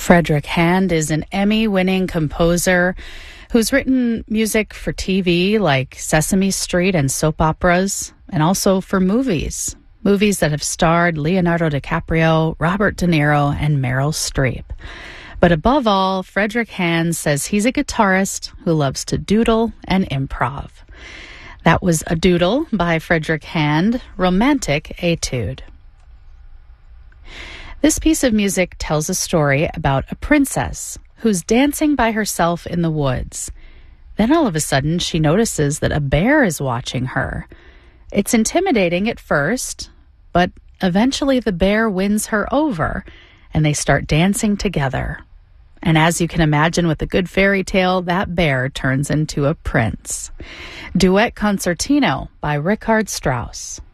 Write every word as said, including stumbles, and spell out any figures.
Frederick Hand is an Emmy-winning composer who's written music for T V like Sesame Street and soap operas, and also for movies, movies that have starred Leonardo DiCaprio, Robert De Niro, and Meryl Streep. But above all, Frederick Hand says he's a guitarist who loves to doodle and improv. That was A Doodle by Frederick Hand, Romantic Etude. This piece of music tells a story about a princess who's dancing by herself in the woods. Then all of a sudden, she notices that a bear is watching her. It's intimidating at first, but eventually the bear wins her over, and they start dancing together. And as you can imagine with a good fairy tale, that bear turns into a prince. Duet Concertino by Richard Strauss.